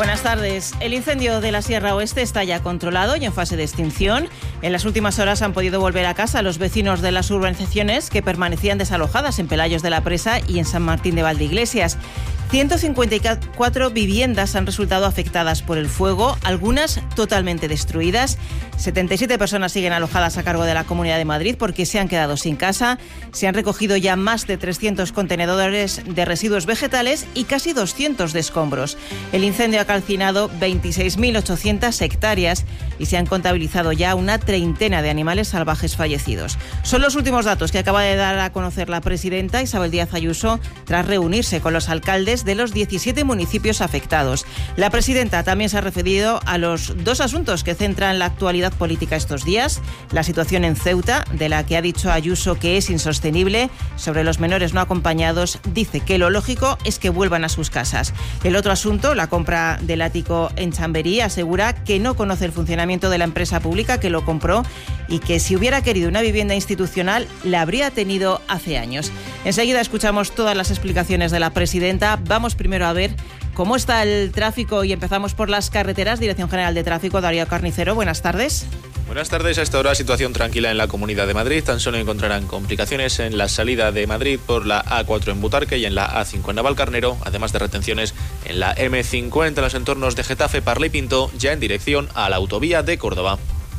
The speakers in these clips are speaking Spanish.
Buenas tardes. El incendio de la Sierra Oeste está ya controlado y en fase de extinción. En las últimas horas han podido volver a casa los vecinos de las urbanizaciones que permanecían desalojadas en Pelayos de la Presa y en San Martín de Valdeiglesias. 154 viviendas han resultado afectadas por el fuego, algunas totalmente destruidas. 77 personas siguen alojadas a cargo de la Comunidad de Madrid porque se han quedado sin casa. Se han recogido ya más de 300 contenedores de residuos vegetales y casi 200 de escombros. El incendio ha calcinado 26.800 hectáreas y se han contabilizado ya una treintena de animales salvajes fallecidos. Son los últimos datos que acaba de dar a conocer la presidenta Isabel Díaz Ayuso tras reunirse con los alcaldes de los 17 municipios afectados. La presidenta también se ha referido a los dos asuntos que centran la actualidad política estos días: la situación en Ceuta, de la que ha dicho Ayuso que es insostenible. Sobre los menores no acompañados, dice que lo lógico es que vuelvan a sus casas. El otro asunto, la compra del ático en Chamberí, asegura que no conoce el funcionamiento de la empresa pública que lo compró y que si hubiera querido una vivienda institucional la habría tenido hace años. Enseguida escuchamos todas las explicaciones de la presidenta. Vamos primero a ver cómo está el tráfico y empezamos por las carreteras. Dirección General de Tráfico, Darío Carnicero, buenas tardes. Buenas tardes. A esta hora situación tranquila en la Comunidad de Madrid. Tan solo encontrarán complicaciones en la salida de Madrid por la A4 en Butarque y en la A5 en Navalcarnero, además de retenciones en la M50 en los entornos de Getafe, Parla y Pinto, ya en dirección a la autovía de Córdoba.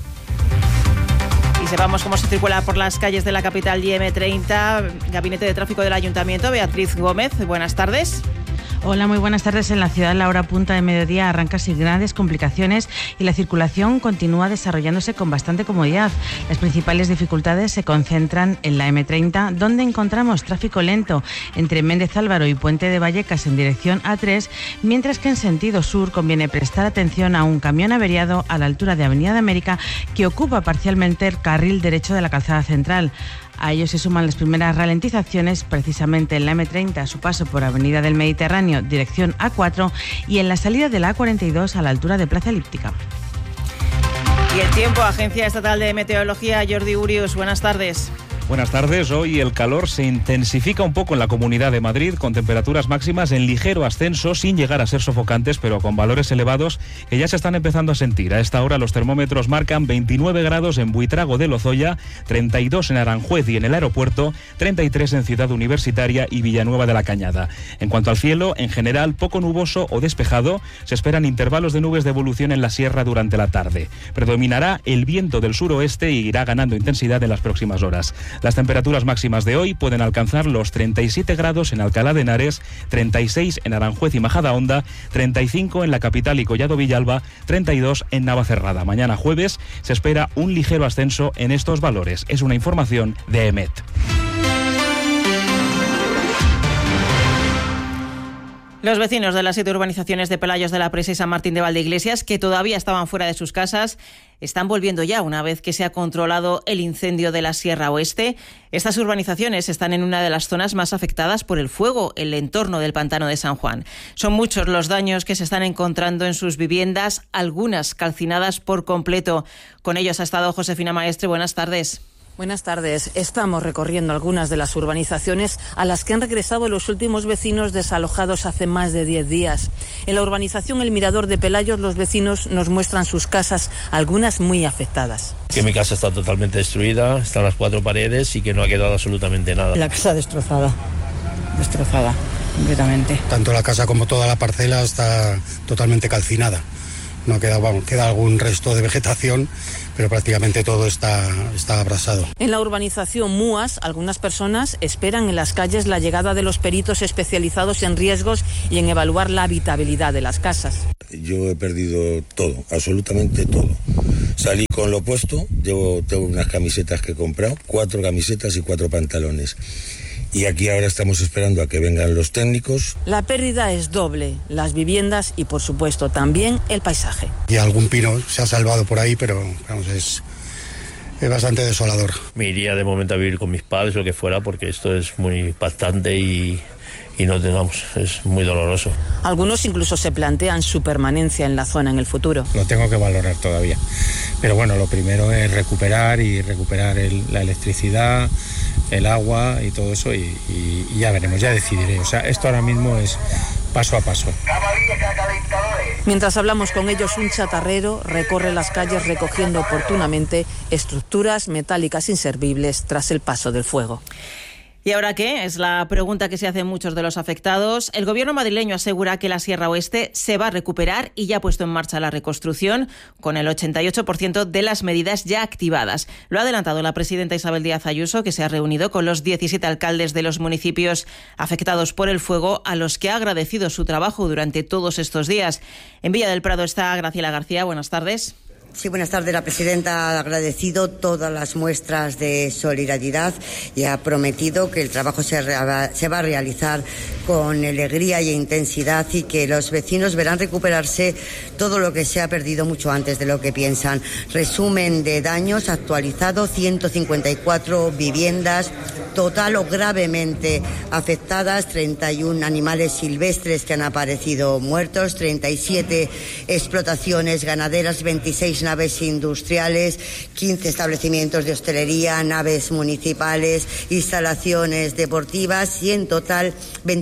Y sepamos cómo se circula por las calles de la capital y M30. Gabinete de Tráfico del Ayuntamiento, Beatriz Gómez, buenas tardes. Hola, muy buenas tardes. En la ciudad, la hora punta de mediodía arranca sin grandes complicaciones y la circulación continúa desarrollándose con bastante comodidad. Las principales dificultades se concentran en la M30, donde encontramos tráfico lento entre Méndez Álvaro y Puente de Vallecas en dirección A3, mientras que en sentido sur conviene prestar atención a un camión averiado a la altura de Avenida de América que ocupa parcialmente el carril derecho de la calzada central. A ello se suman las primeras ralentizaciones precisamente en la M30 a su paso por Avenida del Mediterráneo, dirección A4, y en la salida de la A42 a la altura de Plaza Elíptica. Y el tiempo, Agencia Estatal de Meteorología, Jordi Urius, buenas tardes. Buenas tardes. Hoy el calor se intensifica un poco en la Comunidad de Madrid, con temperaturas máximas en ligero ascenso, sin llegar a ser sofocantes, pero con valores elevados que ya se están empezando a sentir. A esta hora los termómetros marcan 29 grados en Buitrago de Lozoya, 32 en Aranjuez y en el aeropuerto, 33 en Ciudad Universitaria y Villanueva de la Cañada. En cuanto al cielo, en general poco nuboso o despejado, se esperan intervalos de nubes de evolución en la sierra durante la tarde. Predominará el viento del suroeste y irá ganando intensidad en las próximas horas. Las temperaturas máximas de hoy pueden alcanzar los 37 grados en Alcalá de Henares, 36 en Aranjuez y Majadahonda, 35 en la capital y Collado Villalba, 32 en Navacerrada. Mañana jueves se espera un ligero ascenso en estos valores. Es una información de EMET. Los vecinos de las 7 urbanizaciones de Pelayos de la Presa y San Martín de Valdeiglesias, que todavía estaban fuera de sus casas, están volviendo ya una vez que se ha controlado el incendio de la Sierra Oeste. Estas urbanizaciones están en una de las zonas más afectadas por el fuego, el entorno del pantano de San Juan. Son muchos los daños que se están encontrando en sus viviendas, algunas calcinadas por completo. Con ellos ha estado Josefina Maestre. Buenas tardes. Buenas tardes. Estamos recorriendo algunas de las urbanizaciones a las que han regresado los últimos vecinos desalojados hace más de 10 días. En la urbanización El Mirador de Pelayos, los vecinos nos muestran sus casas, algunas muy afectadas. Que mi casa está totalmente destruida, están las 4 paredes y que no ha quedado absolutamente nada. La casa destrozada completamente. Tanto la casa como toda la parcela está totalmente calcinada. No queda algún resto de vegetación, pero prácticamente todo está abrasado. En la urbanización Muas, algunas personas esperan en las calles la llegada de los peritos especializados en riesgos y en evaluar la habitabilidad de las casas. Yo he perdido todo, absolutamente todo. Salí con lo puesto, tengo unas camisetas que he comprado, 4 camisetas y 4 pantalones. Y aquí ahora estamos esperando a que vengan los técnicos. La pérdida es doble, las viviendas y por supuesto también el paisaje. Y algún pino se ha salvado por ahí, pero vamos, es bastante desolador. Me iría de momento a vivir con mis padres o lo que fuera, porque esto es muy impactante y no tenemos, es muy doloroso. Algunos incluso se plantean su permanencia en la zona en el futuro. Lo tengo que valorar todavía, pero bueno, lo primero es recuperar la electricidad, el agua y todo eso y ya veremos, ya decidiré. O sea, esto ahora mismo es paso a paso. Mientras hablamos con ellos, un chatarrero recorre las calles recogiendo oportunamente estructuras metálicas inservibles tras el paso del fuego. ¿Y ahora qué? Es la pregunta que se hacen muchos de los afectados. El gobierno madrileño asegura que la Sierra Oeste se va a recuperar y ya ha puesto en marcha la reconstrucción con el 88% de las medidas ya activadas. Lo ha adelantado la presidenta Isabel Díaz Ayuso, que se ha reunido con los 17 alcaldes de los municipios afectados por el fuego, a los que ha agradecido su trabajo durante todos estos días. En Villa del Prado está Graciela García. Buenas tardes. Sí, buenas tardes. La presidenta ha agradecido todas las muestras de solidaridad y ha prometido que el trabajo se va a realizar con alegría y intensidad y que los vecinos verán recuperarse todo lo que se ha perdido mucho antes de lo que piensan. Resumen de daños actualizado: 154 viviendas total o gravemente afectadas, 31 animales silvestres que han aparecido muertos, 37 explotaciones ganaderas, 26 naves industriales, 15 establecimientos de hostelería, naves municipales, instalaciones deportivas y en total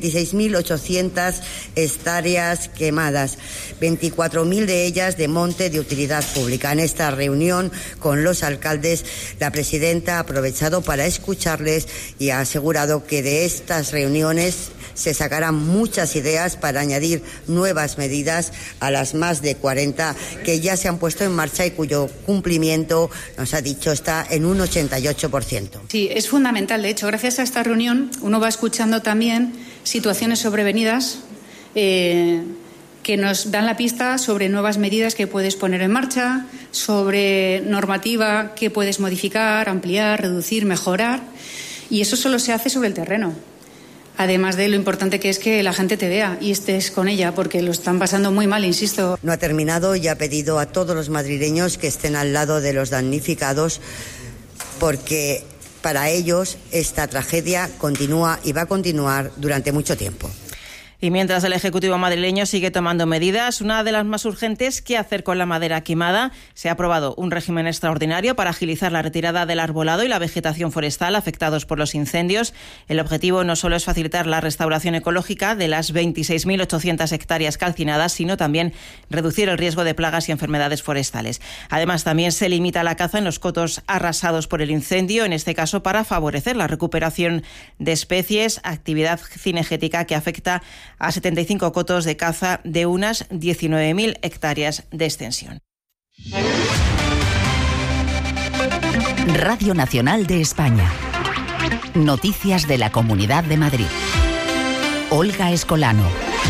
26.800 hectáreas quemadas, 24.000 de ellas de monte de utilidad pública. En esta reunión con los alcaldes, la presidenta ha aprovechado para escucharles y ha asegurado que de estas reuniones se sacarán muchas ideas para añadir nuevas medidas a las más de 40 que ya se han puesto en marcha y cuyo cumplimiento, nos ha dicho, está en un 88%. Sí, es fundamental. De hecho, gracias a esta reunión uno va escuchando también situaciones sobrevenidas que nos dan la pista sobre nuevas medidas que puedes poner en marcha, sobre normativa que puedes modificar, ampliar, reducir, mejorar. Y eso solo se hace sobre el terreno. Además de lo importante que es que la gente te vea y estés con ella, porque lo están pasando muy mal, insisto. No ha terminado y ha pedido a todos los madrileños que estén al lado de los damnificados, porque para ellos esta tragedia continúa y va a continuar durante mucho tiempo. Y mientras el Ejecutivo madrileño sigue tomando medidas, una de las más urgentes: ¿qué hacer con la madera quemada? Se ha aprobado un régimen extraordinario para agilizar la retirada del arbolado y la vegetación forestal afectados por los incendios. El objetivo no solo es facilitar la restauración ecológica de las 26.800 hectáreas calcinadas, sino también reducir el riesgo de plagas y enfermedades forestales. Además, también se limita la caza en los cotos arrasados por el incendio, en este caso para favorecer la recuperación de especies, actividad cinegética que afecta a 75 cotos de caza de unas 19.000 hectáreas de extensión. Radio Nacional de España. Noticias de la Comunidad de Madrid. Olga Escolano.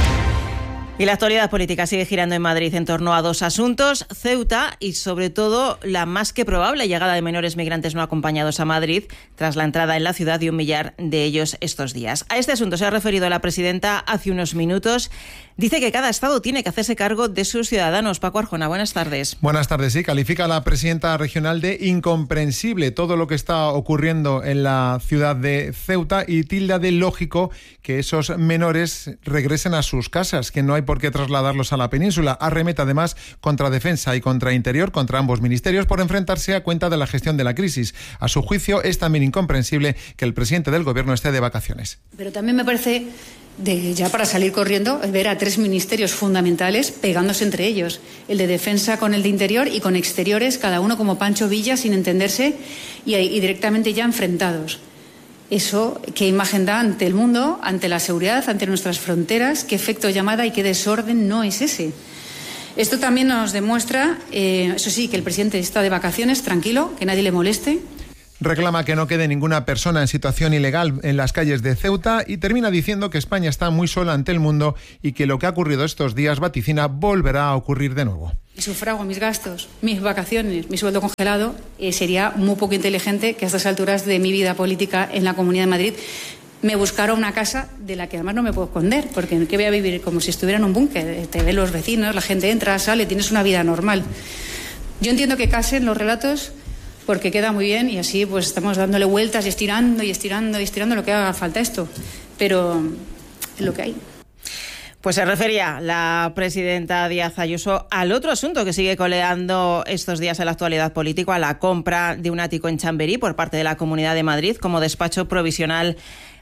Y la actualidad política sigue girando en Madrid en torno a dos asuntos: Ceuta y, sobre todo, la más que probable llegada de menores migrantes no acompañados a Madrid tras la entrada en la ciudad de 1 millar de ellos estos días. A este asunto se ha referido la presidenta hace unos minutos. Dice que cada estado tiene que hacerse cargo de sus ciudadanos. Paco Arjona, buenas tardes. Buenas tardes, sí. Califica a la presidenta regional de incomprensible todo lo que está ocurriendo en la ciudad de Ceuta y tilda de lógico que esos menores regresen a sus casas, que no hay por qué trasladarlos a la península. Arremete además contra Defensa y contra Interior, contra ambos ministerios, por enfrentarse a cuenta de la gestión de la crisis. A su juicio, es también incomprensible que el presidente del gobierno esté de vacaciones. Pero también me parece, ya para salir corriendo, ver a 3 ministerios fundamentales pegándose entre ellos. El de Defensa con el de Interior y con Exteriores, cada uno como Pancho Villa, sin entenderse y directamente ya enfrentados. Eso, ¿qué imagen da ante el mundo, ante la seguridad, ante nuestras fronteras? ¿Qué efecto llamada y qué desorden no es ese? Esto también nos demuestra, eso sí, que el presidente está de vacaciones, tranquilo, que nadie le moleste. Reclama que no quede ninguna persona en situación ilegal en las calles de Ceuta y termina diciendo que España está muy sola ante el mundo y que lo que ha ocurrido estos días, vaticina, volverá a ocurrir de nuevo. Y sufrago mis gastos, mis vacaciones, mi sueldo congelado. Sería muy poco inteligente que a estas alturas de mi vida política en la Comunidad de Madrid me buscara una casa de la que además no me puedo esconder, porque ¿qué voy a vivir? Como si estuviera en un búnker. Te ven los vecinos, la gente entra, sale, tienes una vida normal. Yo entiendo que casen los relatos porque queda muy bien y así pues estamos dándole vueltas y estirando lo que haga falta esto, pero es lo que hay. Pues se refería la presidenta Díaz Ayuso al otro asunto que sigue coleando estos días en la actualidad política, a la compra de un ático en Chamberí por parte de la Comunidad de Madrid como despacho provisional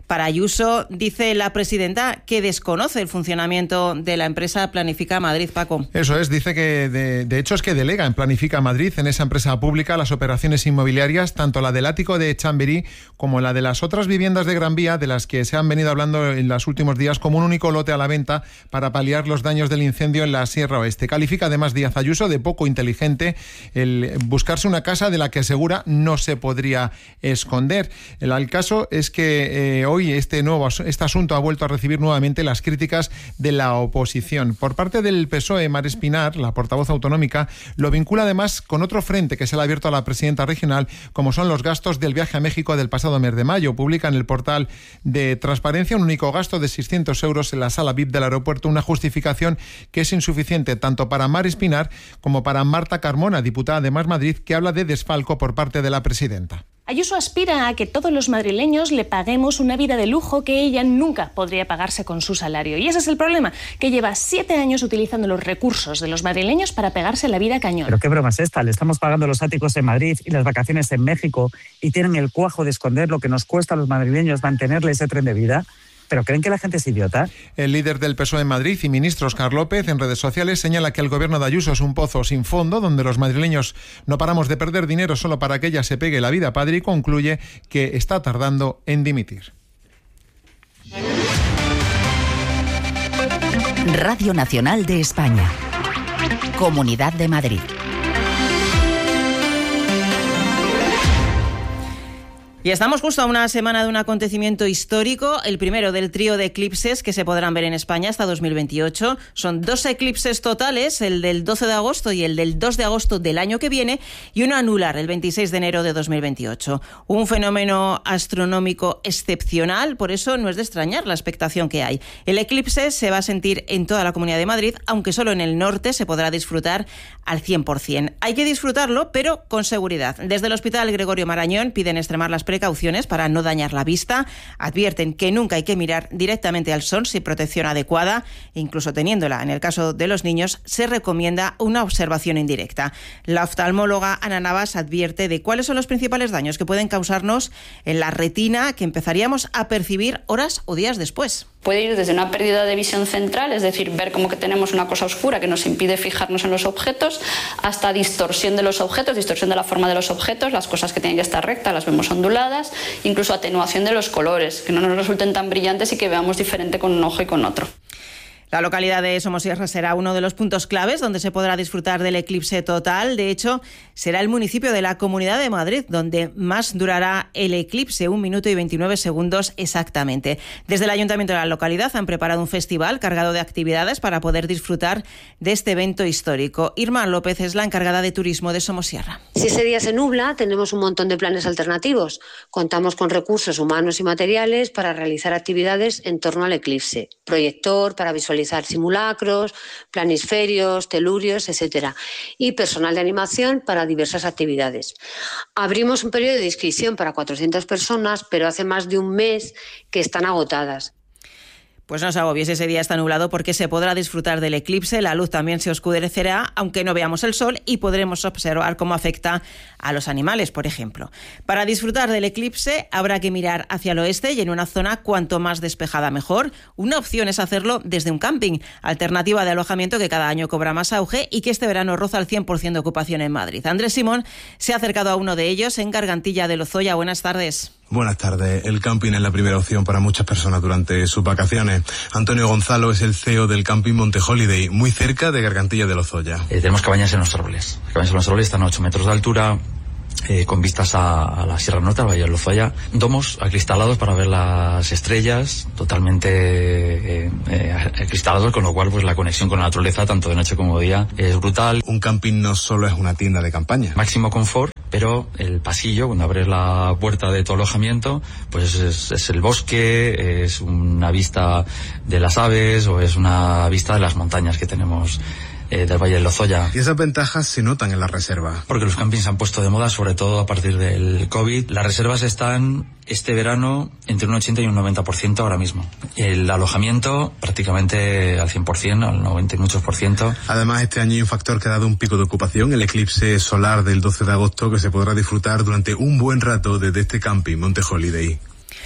Para Ayuso, dice la presidenta que desconoce el funcionamiento de la empresa Planifica Madrid, Paco. Eso es, dice que de hecho es que delega en Planifica Madrid, en esa empresa pública, las operaciones inmobiliarias, tanto la del ático de Chamberí como la de las otras viviendas de Gran Vía, de las que se han venido hablando en los últimos días como un único lote a la venta para paliar los daños del incendio en la Sierra Oeste. Califica además Díaz Ayuso de poco inteligente el buscarse una casa de la que asegura no se podría esconder. El caso es que hoy este asunto ha vuelto a recibir nuevamente las críticas de la oposición. Por parte del PSOE, Mar Espinar, la portavoz autonómica, lo vincula además con otro frente que se le ha abierto a la presidenta regional, como son los gastos del viaje a México del pasado mes de mayo. Publica en el portal de Transparencia un único gasto de 600 euros en la sala VIP del aeropuerto, una justificación que es insuficiente tanto para Mar Espinar como para Marta Carmona, diputada de Más Madrid, que habla de desfalco por parte de la presidenta. Ayuso aspira a que todos los madrileños le paguemos una vida de lujo que ella nunca podría pagarse con su salario. Y ese es el problema, que lleva 7 años utilizando los recursos de los madrileños para pegarse la vida cañón. ¿Pero qué broma es esta? Le estamos pagando los áticos en Madrid y las vacaciones en México y tienen el cuajo de esconder lo que nos cuesta a los madrileños mantenerle ese tren de vida. ¿Pero creen que la gente es idiota? El líder del PSOE en Madrid y ministro Óscar López en redes sociales señala que el gobierno de Ayuso es un pozo sin fondo donde los madrileños no paramos de perder dinero solo para que ella se pegue la vida padre, y concluye que está tardando en dimitir. Radio Nacional de España. Comunidad de Madrid. Y estamos justo a una semana de un acontecimiento histórico, el primero del trío de eclipses que se podrán ver en España hasta 2028. Son 2 eclipses totales, el del 12 de agosto y el del 2 de agosto del año que viene, y uno anular, el 26 de enero de 2028. Un fenómeno astronómico excepcional, por eso no es de extrañar la expectación que hay. El eclipse se va a sentir en toda la Comunidad de Madrid, aunque solo en el norte se podrá disfrutar al 100%. Hay que disfrutarlo, pero con seguridad. Desde el Hospital Gregorio Marañón piden extremar las precauciones para no dañar la vista. Advierten que nunca hay que mirar directamente al sol sin protección adecuada. Incluso teniéndola, en el caso de los niños, se recomienda una observación indirecta. La oftalmóloga Ana Navas advierte de cuáles son los principales daños que pueden causarnos en la retina, que empezaríamos a percibir horas o días después. Puede ir desde una pérdida de visión central, es decir, ver como que tenemos una cosa oscura que nos impide fijarnos en los objetos, hasta distorsión de los objetos, distorsión de la forma de los objetos, las cosas que tienen que estar rectas las vemos onduladas, incluso atenuación de los colores, que no nos resulten tan brillantes y que veamos diferente con un ojo y con otro. La localidad de Somosierra será uno de los puntos claves donde se podrá disfrutar del eclipse total. De hecho, será el municipio de la Comunidad de Madrid donde más durará el eclipse, 1 minuto y 29 segundos exactamente. Desde el ayuntamiento de la localidad han preparado un festival cargado de actividades para poder disfrutar de este evento histórico. Irma López es la encargada de turismo de Somosierra. Si ese día se nubla, tenemos un montón de planes alternativos. Contamos con recursos humanos y materiales para realizar actividades en torno al eclipse. Proyector para visualizar simulacros, planisferios, telurios, etc. Y personal de animación para diversas actividades. Abrimos un periodo de inscripción para 400 personas, pero hace más de un mes que están agotadas. Pues no os agobies, ese día está nublado porque se podrá disfrutar del eclipse, la luz también se oscurecerá, aunque no veamos el sol, y podremos observar cómo afecta a los animales, por ejemplo. Para disfrutar del eclipse habrá que mirar hacia el oeste y en una zona cuanto más despejada mejor. Una opción es hacerlo desde un camping, alternativa de alojamiento que cada año cobra más auge y que este verano roza el 100% de ocupación en Madrid. Andrés Simón se ha acercado a uno de ellos en Gargantilla de Lozoya. Buenas tardes. Buenas tardes. El camping es la primera opción para muchas personas durante sus vacaciones. Antonio Gonzalo es el CEO del camping Monte Holiday, muy cerca de Gargantilla de Lozoya. Tenemos cabañas en los árboles. Las cabañas en los árboles están a 8 metros de altura, con vistas a la Sierra Norte, al Valle de Lozoya. Domos acristalados para ver las estrellas, totalmente acristalados, con lo cual pues la conexión con la naturaleza, tanto de noche como de día, es brutal. Un camping no solo es una tienda de campaña. Máximo confort, pero el pasillo, cuando abres la puerta de tu alojamiento, pues es el bosque, es una vista de las aves o es una vista de las montañas que tenemos del Valle de Lozoya. Y esas ventajas se notan en la reserva. Porque los campings se han puesto de moda, sobre todo a partir del COVID. Las reservas están este verano entre un 80 y un 90% ahora mismo. El alojamiento prácticamente al 100%, al 90 y muchos %. Además, este año hay un factor que ha dado un pico de ocupación, el eclipse solar del 12 de agosto, que se podrá disfrutar durante un buen rato desde este camping Monte Holiday.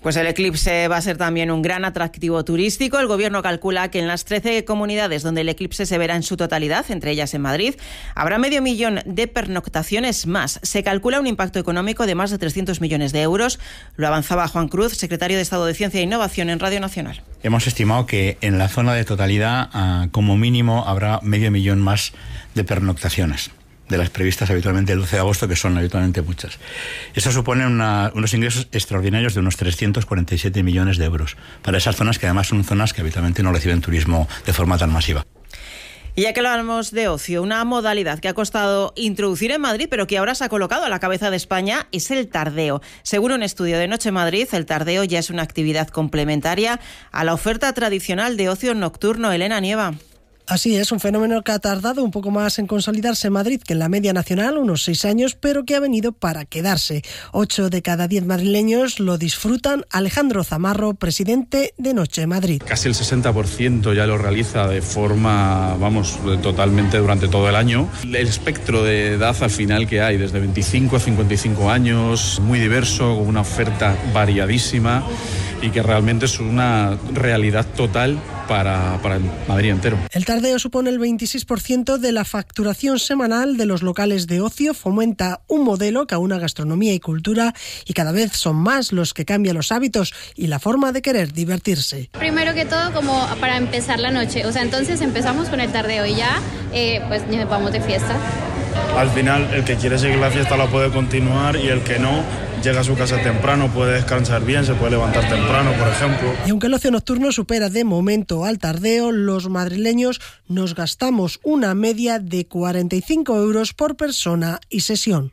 Pues el eclipse va a ser también un gran atractivo turístico. El Gobierno calcula que en las 13 comunidades donde el eclipse se verá en su totalidad, entre ellas en Madrid, habrá 500.000 de pernoctaciones más. Se calcula un impacto económico de más de 300 millones de euros. Lo avanzaba Juan Cruz, secretario de Estado de Ciencia e Innovación en Radio Nacional. Hemos estimado que en la zona de totalidad, como mínimo, habrá 500.000 más de pernoctaciones de las previstas habitualmente el 12 de agosto, que son habitualmente muchas. Eso supone unos ingresos extraordinarios de unos 347 millones de euros para esas zonas que además son zonas que habitualmente no reciben turismo de forma tan masiva. Y ya que hablamos de ocio, una modalidad que ha costado introducir en Madrid, pero que ahora se ha colocado a la cabeza de España, es el tardeo. Según un estudio de Noche Madrid, el tardeo ya es una actividad complementaria a la oferta tradicional de ocio nocturno. Elena Nieva. Así es, un fenómeno que ha tardado un poco más en consolidarse en Madrid que en la media nacional, unos 6 años, pero que ha venido para quedarse. 8 de cada 10 madrileños lo disfrutan. Alejandro Zamarro, presidente de Noche Madrid. Casi el 60% ya lo realiza de forma, totalmente durante todo el año. El espectro de edad al final que hay, desde 25 a 55 años, muy diverso, con una oferta variadísima y que realmente es una realidad total para Madrid entero. El tardeo supone el 26% de la facturación semanal de los locales de ocio, fomenta un modelo que aúna gastronomía y cultura y cada vez son más los que cambian los hábitos y la forma de querer divertirse. Primero que todo, como para empezar la noche, entonces empezamos con el tardeo y ya nos vamos de fiesta. Al final, el que quiere seguir la fiesta la puede continuar y el que no, llega a su casa temprano, puede descansar bien, se puede levantar temprano, por ejemplo. Y aunque el ocio nocturno supera de momento al tardeo, los madrileños nos gastamos una media de 45 euros por persona y sesión.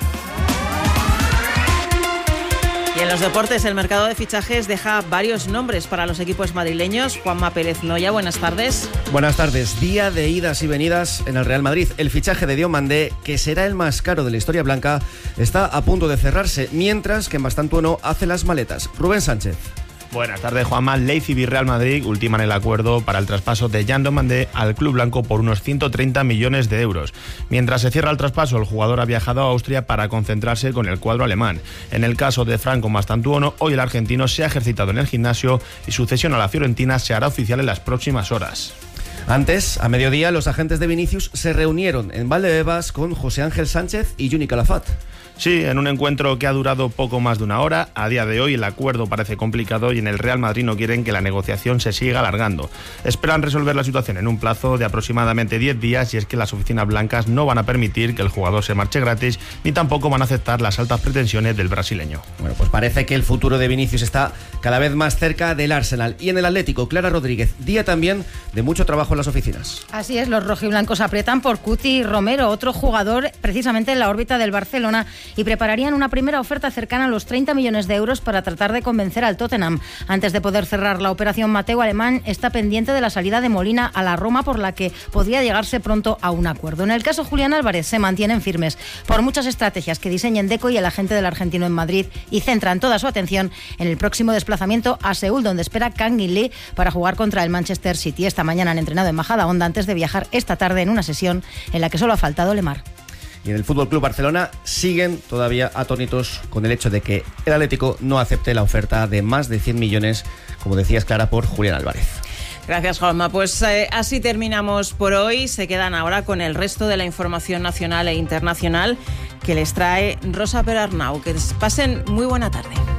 Y en los deportes, el mercado de fichajes deja varios nombres para los equipos madrileños. Juanma Pérez Noya, buenas tardes. Buenas tardes. Día de idas y venidas en el Real Madrid. El fichaje de Diomandé, que será el más caro de la historia blanca, está a punto de cerrarse, mientras que Mastantuono hace las maletas. Rubén Sánchez. Buenas tardes, Juanma. Leipzig y Real Madrid ultiman el acuerdo para el traspaso de Jan Diomandé al club blanco por unos 130 millones de euros. Mientras se cierra el traspaso, el jugador ha viajado a Austria para concentrarse con el cuadro alemán. En el caso de Franco Mastantuono, hoy el argentino se ha ejercitado en el gimnasio y su cesión a la Fiorentina se hará oficial en las próximas horas. Antes, a mediodía, los agentes de Vinicius se reunieron en Valdebebas con José Ángel Sánchez y Juni Calafat. Sí, en un encuentro que ha durado poco más de una hora. A día de hoy el acuerdo parece complicado y en el Real Madrid no quieren que la negociación se siga alargando. Esperan resolver la situación en un plazo de aproximadamente 10 días y es que las oficinas blancas no van a permitir que el jugador se marche gratis ni tampoco van a aceptar las altas pretensiones del brasileño. Bueno, pues parece que el futuro de Vinicius está cada vez más cerca del Arsenal. Y en el Atlético, Clara Rodríguez, día también de mucho trabajo en las oficinas. Así es, los rojiblancos aprietan por Cuti Romero, otro jugador precisamente en la órbita del Barcelona, y prepararían una primera oferta cercana a los 30 millones de euros para tratar de convencer al Tottenham. Antes de poder cerrar la operación, Mateo Alemán está pendiente de la salida de Molina a la Roma, por la que podría llegarse pronto a un acuerdo. En el caso Julián Álvarez se mantienen firmes por muchas estrategias que diseñen Deco y el agente del argentino en Madrid, y centran toda su atención en el próximo desplazamiento a Seúl, donde espera Kang In Lee para jugar contra el Manchester City. Esta mañana han entrenado en Majadahonda antes de viajar esta tarde en una sesión en la que solo ha faltado Lemar. Y en el Fútbol Club Barcelona siguen todavía atónitos con el hecho de que el Atlético no acepte la oferta de más de 100 millones, como decías, Clara, por Julián Álvarez. Gracias, Juanma. Pues así terminamos por hoy. Se quedan ahora con el resto de la información nacional e internacional que les trae Rosa Perarnau. Que pasen muy buena tarde.